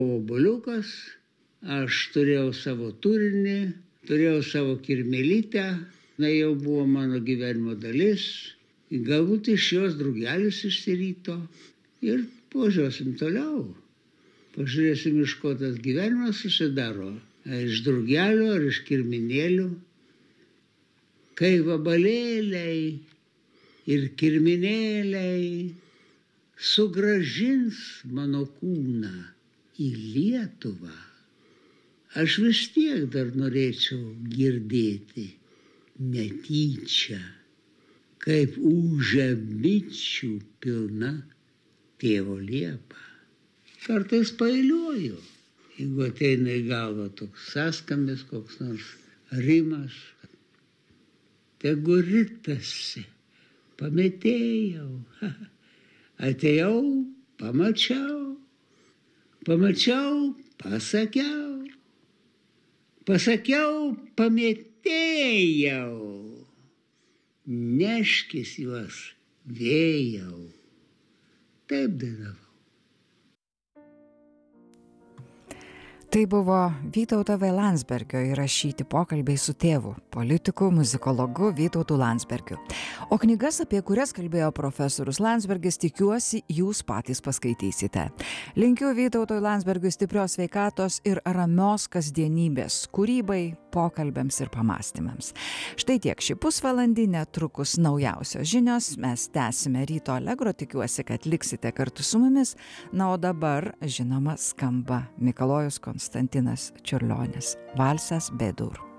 Obuoliukas, aš turėjau savo turinį, turėjau savo kirmėlytę, tai jau buvo mano gyvenimo dalis. Galbūt iš jos drugelis išsirito ir važiuosim toliau. Pažiūrėsim, iš ko tas gyvenimas susidaro. Iš drugelio ar iš kirminėlių. Kai vabalėliai ir kirminėliai sugrąžins mano kūną į Lietuvą, aš vis tiek dar norėčiau girdėti netyčia, kaip ūžia bičių pilna tėvo liepa. Kartais paeiliuoju, jeigu ateina į galvą toks sąskambis, koks nors rimas. Tegu ritasi, pametėjau, atėjau, pamačiau, pasakiau, pametėjau, neškis juos vėjau. Taip dainavau. Tai buvo Vytauto V. Landsbergio įrašyti pokalbiai su tėvu, politiku, muzikologu Vytautu Landsbergiu. O knygas, apie kurias kalbėjo profesorius Landsbergis, tikiuosi, jūs patys paskaitysite. Linkiu Vytautui Landsbergiui stiprios sveikatos ir ramios kasdienybės kūrybai, pokalbiams ir pamastymams. Štai tiek šį pusvalandį, netrukus naujausios žinios, mes tęsime ryto Allegro, tikiuosi, kad liksite kartu su mumis. Na, o dabar, žinoma, skamba Mikalojus Konstantinas Čiurlionis, valsas B-dur.